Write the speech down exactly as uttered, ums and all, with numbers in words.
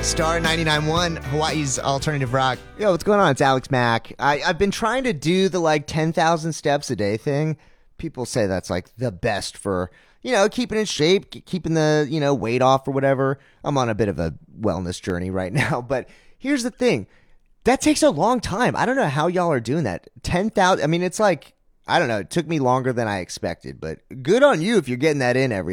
Star ninety-nine point one, Hawaii's alternative rock. Yo, what's going on? It's Alex Mack. I, I've been trying to do the like ten thousand steps a day thing. People say that's like the best for, you know, keeping in shape, keeping the, you know, weight off or whatever. I'm on a bit of a wellness journey right now. But here's the thing. That takes a long time. I don't know how y'all are doing that. ten thousand. I mean, it's like, I don't know. It took me longer than I expected. But good on you if you're getting that in every